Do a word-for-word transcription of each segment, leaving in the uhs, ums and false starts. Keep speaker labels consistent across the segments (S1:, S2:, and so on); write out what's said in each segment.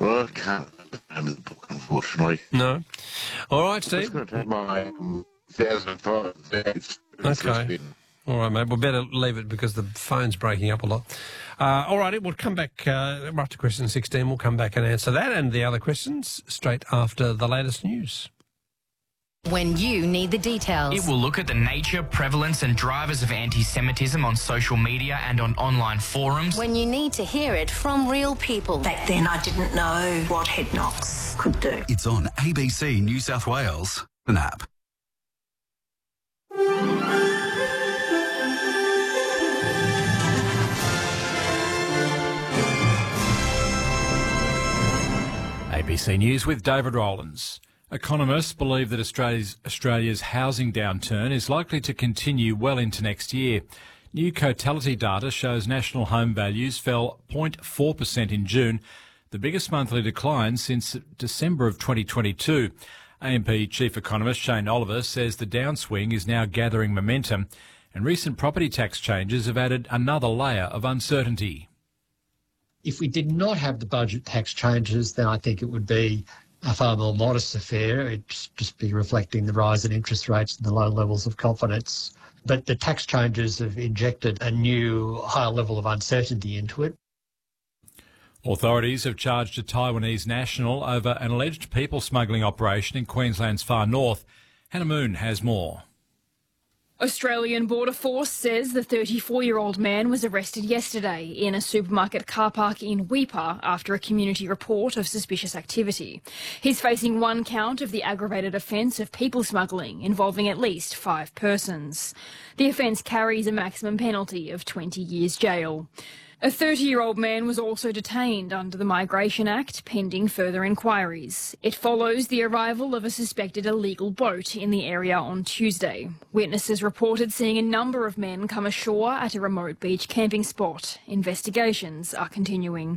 S1: Well, I can't remember the book, unfortunately.
S2: No. All right,
S1: I'm
S2: Steve.
S1: just going to take my um, two thousand five days.
S2: Okay. All right, mate. We'll better leave it because the phone's breaking up a lot. Uh, all right, we'll come back uh, right to question sixteen. We'll come back and answer that and the other questions straight after the latest news.
S3: When you need the details.
S4: It will look at the nature, prevalence and drivers of anti-Semitism on social media and on online forums.
S3: When you need to hear it from real people.
S5: Back then I didn't know what head knocks could do.
S6: It's on A B C New South Wales, an app.
S7: A B C News with David Rowlands. Economists believe that Australia's, Australia's housing downturn is likely to continue well into next year. New Cotality data shows national home values fell zero point four percent in June, the biggest monthly decline since December of twenty twenty-two. A M P Chief Economist Shane Oliver says the downswing is now gathering momentum, and recent property tax changes have added another layer of uncertainty.
S8: If we did not have the budget tax changes, then I think it would be a far more modest affair. It'd just be reflecting the rise in interest rates and the low levels of confidence. But the tax changes have injected a new higher level of uncertainty into it.
S7: Authorities have charged a Taiwanese national over an alleged people smuggling operation in Queensland's far north. Hannah Moon has more.
S9: Australian Border Force says the thirty-four-year-old man was arrested yesterday in a supermarket car park in Weipa after a community report of suspicious activity. He's facing one count of the aggravated offence of people smuggling involving at least five persons. The offence carries a maximum penalty of twenty years jail. A thirty-year-old man was also detained under the Migration Act pending further inquiries. It follows the arrival of a suspected illegal boat in the area on Tuesday. Witnesses reported seeing a number of men come ashore at a remote beach camping spot. Investigations are continuing.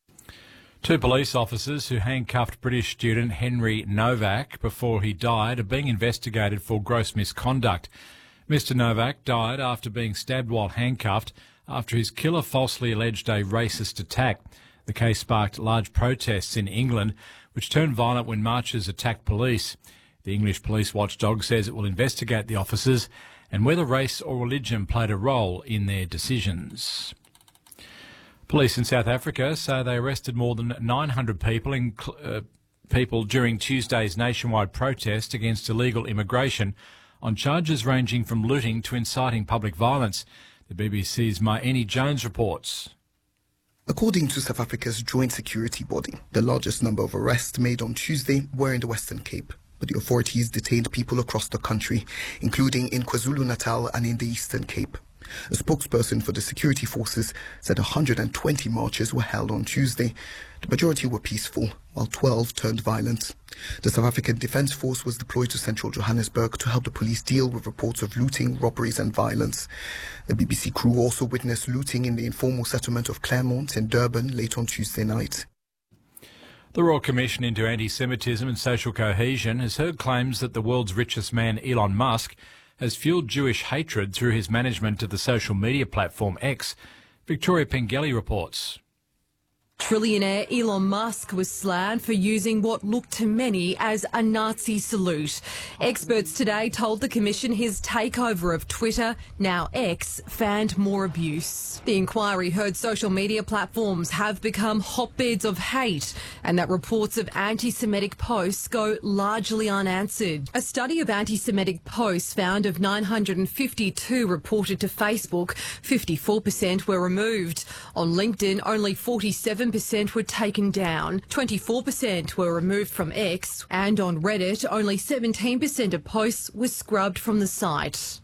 S7: Two police officers who handcuffed British student Henry Novak before he died are being investigated for gross misconduct. Mister Novak died after being stabbed while handcuffed after his killer falsely alleged a racist attack. The case sparked large protests in England, which turned violent when marchers attacked police. The English police watchdog says it will investigate the officers and whether race or religion played a role in their decisions. Police in South Africa say they arrested more than nine hundred people, in, uh, people during Tuesday's nationwide protest against illegal immigration on charges ranging from looting to inciting public violence. The B B C's Maeni Jones reports.
S10: According to South Africa's joint security body, the largest number of arrests made on Tuesday were in the Western Cape, but the authorities detained people across the country, including in KwaZulu-Natal and in the Eastern Cape. A spokesperson for the security forces said one hundred twenty marches were held on Tuesday. The majority were peaceful, while twelve turned violent. The South African Defence Force was deployed to central Johannesburg to help the police deal with reports of looting, robberies and violence. The B B C crew also witnessed looting in the informal settlement of Claremont in Durban late on Tuesday night.
S7: The Royal Commission into Anti-Semitism and Social Cohesion has heard claims that the world's richest man, Elon Musk, has fueled Jewish hatred through his management of the social media platform X. Victoria Pengelly reports.
S11: Trillionaire Elon Musk was slammed for using what looked to many as a Nazi salute. Experts today told the Commission his takeover of Twitter, now X, fanned more abuse. The inquiry heard social media platforms have become hotbeds of hate and that reports of anti-Semitic posts go largely unanswered. A study of anti-Semitic posts found of nine hundred fifty-two reported to Facebook, fifty-four percent were removed. On LinkedIn, only forty-seven percent were taken down, twenty-four percent were removed from X, and on Reddit, only seventeen percent of posts were scrubbed from the site.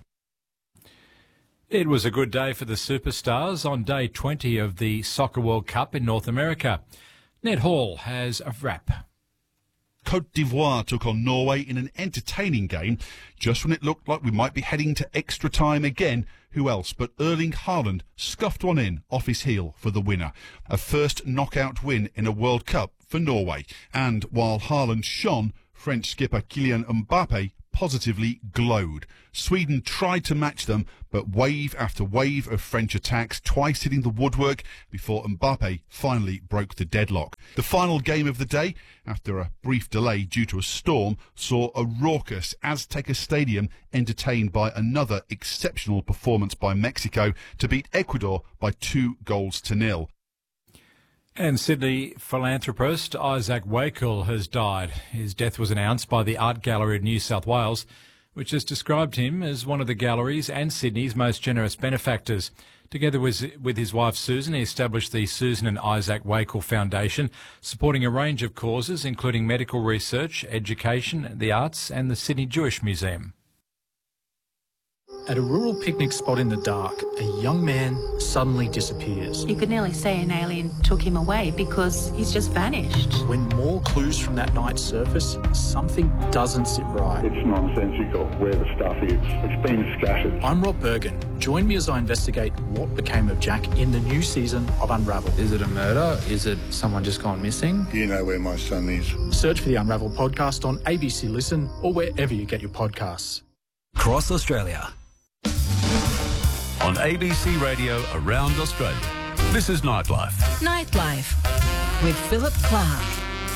S7: It was a good day for the superstars on day twenty of the Soccer World Cup in North America. Ned Hall has a wrap.
S12: Côte d'Ivoire took on Norway in an entertaining game just when it looked like we might be heading to extra time again. Who else but Erling Haaland scuffed one in off his heel for the winner. A first knockout win in a World Cup for Norway. And while Haaland shone, French skipper Kylian Mbappe positively glowed. Sweden tried to match them, but wave after wave of French attacks, twice hitting the woodwork before Mbappe finally broke the deadlock. The final game of the day, after a brief delay due to a storm, saw a raucous Azteca Stadium entertained by another exceptional performance by Mexico to beat Ecuador by two goals to nil.
S7: And Sydney philanthropist Isaac Wakell has died. His death was announced by the Art Gallery of New South Wales, which has described him as one of the gallery's and Sydney's most generous benefactors. Together with, with his wife Susan, he established the Susan and Isaac Wakell Foundation, supporting a range of causes, including medical research, education, the arts and the Sydney Jewish Museum.
S13: At a rural picnic spot in the dark, a young man suddenly disappears.
S5: You could nearly say an alien took him away because he's just vanished.
S13: When more clues from that night surface, something doesn't sit right.
S14: It's nonsensical where the stuff is. It's been scattered.
S13: I'm Rob Bergen. Join me as I investigate what became of Jack in the new season of Unravel.
S15: Is it a murder? Is it someone just gone missing?
S14: You know where my son is.
S13: Search for the Unravel podcast on A B C Listen or wherever you get your podcasts.
S6: Cross Australia. On A B C Radio around Australia. This is Nightlife.
S11: Nightlife with Philip Clark.